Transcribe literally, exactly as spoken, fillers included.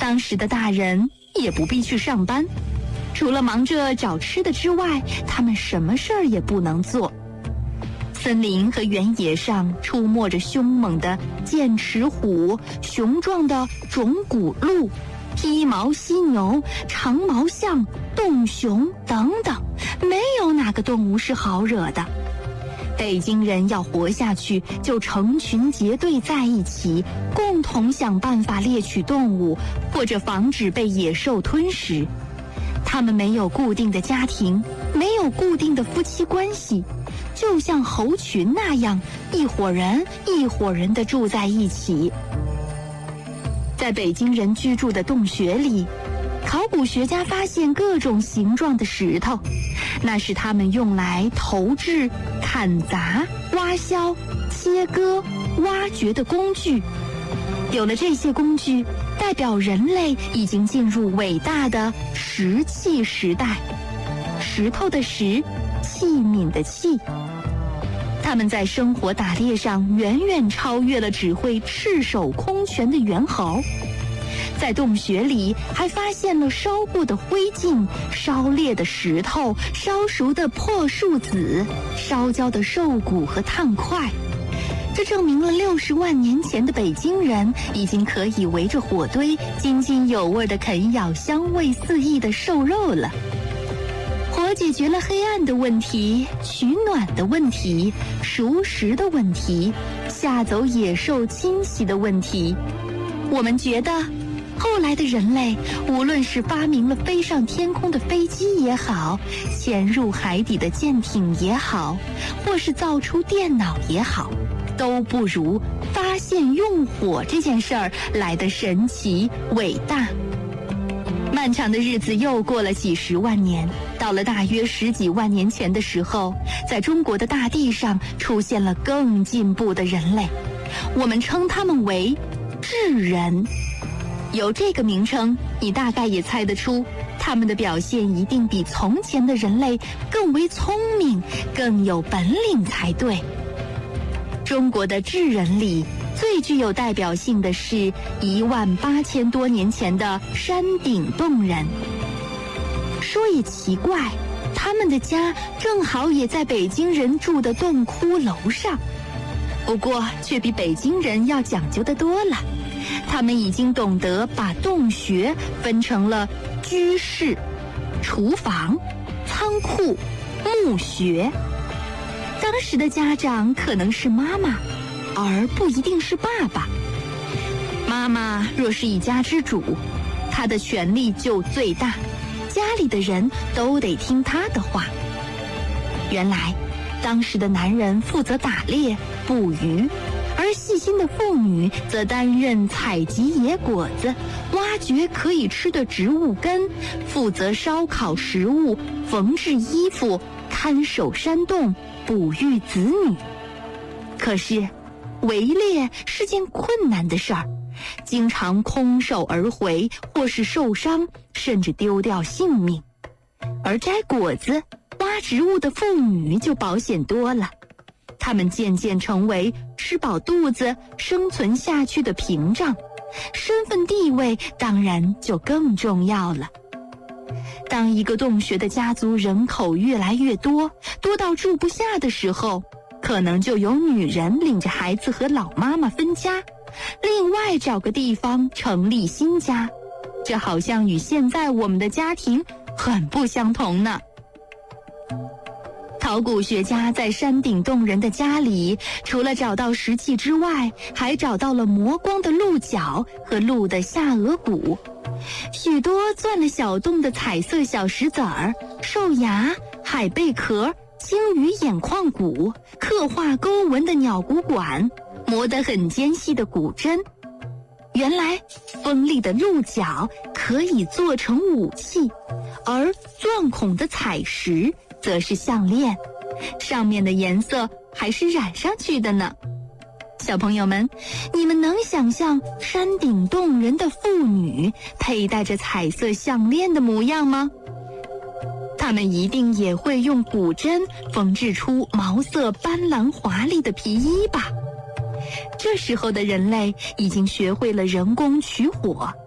当时的大人也不必去上班，除了忙着找吃的之外，他们什么事儿也不能做。森林和原野上出没着凶猛的剑齿虎、雄壮的种骨鹿、披毛犀牛、长毛象、洞熊等等，没有哪个动物是好惹的。北京人要活下去，就成群结队在一起，共同想办法猎取动物，或者防止被野兽吞食。他们没有固定的家庭，没有固定的夫妻关系，就像猴群那样，一伙人一伙人地住在一起。在北京人居住的洞穴里，考古学家发现各种形状的石头，那是他们用来投掷、砍砸、挖削、切割、挖掘的工具。有了这些工具，代表人类已经进入伟大的石器时代。石头的石，器皿的器。他们在生活打猎上远远超越了只会赤手空拳的猿猴。在洞穴里还发现了烧过的灰烬、烧裂的石头、烧熟的破树籽、烧焦的兽骨和炭块。这证明了六十万年前的北京人已经可以围着火堆津津有味地啃咬香味四溢的瘦肉了。火解决了黑暗的问题、取暖的问题、熟食的问题、吓走野兽侵袭的问题。我们觉得后来的人类，无论是发明了飞上天空的飞机也好，潜入海底的舰艇也好，或是造出电脑也好，都不如发现用火这件事儿来得神奇伟大。漫长的日子又过了几十万年，到了大约十几万年前的时候，在中国的大地上出现了更进步的人类，我们称他们为智人。有这个名称，你大概也猜得出，他们的表现一定比从前的人类更为聪明，更有本领才对。中国的智人里，最具有代表性的是一万八千多年前的山顶洞人。说也奇怪，他们的家正好也在北京人住的洞窟楼上，不过却比北京人要讲究得多了。他们已经懂得把洞穴分成了居室、厨房、仓库、墓穴。当时的家长可能是妈妈，而不一定是爸爸。妈妈若是一家之主，她的权力就最大，家里的人都得听她的话。原来，当时的男人负责打猎、捕鱼，而细心的妇女则担任采集野果子、挖掘可以吃的植物根，负责烧烤食物、缝制衣服、看守山洞、哺育子女。可是，围猎是件困难的事儿，经常空手而回，或是受伤，甚至丢掉性命。而摘果子、挖植物的妇女就保险多了，她们渐渐成为吃饱肚子、生存下去的屏障，身份地位当然就更重要了。当一个洞穴的家族人口越来越多，多到住不下的时候，可能就有女人领着孩子和老妈妈分家，另外找个地方成立新家。这好像与现在我们的家庭很不相同呢。考古学家在山顶洞人的家里，除了找到石器之外，还找到了磨光的鹿角和鹿的下颚骨，许多钻了小洞的彩色小石子儿、兽牙、海贝壳、鲸鱼眼眶骨、刻画勾纹的鸟骨管、磨得很尖细的骨针。原来锋利的鹿角可以做成武器，而钻孔的彩石则是项链，上面的颜色还是染上去的呢。小朋友们，你们能想象山顶洞人的妇女佩戴着彩色项链的模样吗？他们一定也会用骨针缝制出毛色斑斓华丽的皮衣吧。这时候的人类已经学会了人工取火，